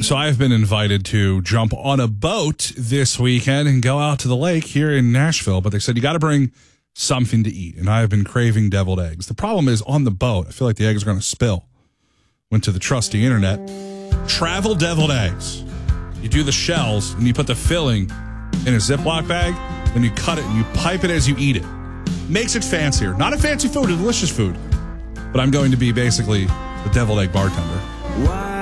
So I've been invited to jump on a boat this weekend and go out to the lake here in Nashville. But they said you got to bring something to eat. And I have been craving deviled eggs. The problem is on the boat, I feel like the eggs are going to spill. Went to the trusty internet. Travel deviled eggs. You do the shells and you put the filling in a Ziploc bag. Then you cut it and you pipe it as you eat it. Makes it fancier. Not a fancy food, a delicious food. But I'm going to be basically the deviled egg bartender.